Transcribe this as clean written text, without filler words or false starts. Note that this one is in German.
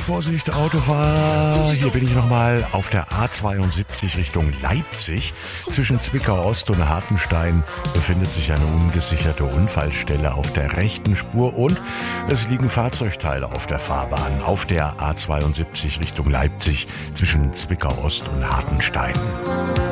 Vorsicht, Autofahrer. Hier bin ich nochmal auf der A72 Richtung Leipzig. Zwischen Zwickau Ost und Hartenstein befindet sich eine ungesicherte Unfallstelle auf der rechten Spur und es liegen Fahrzeugteile auf der Fahrbahn auf der A72 Richtung Leipzig zwischen Zwickau Ost und Hartenstein.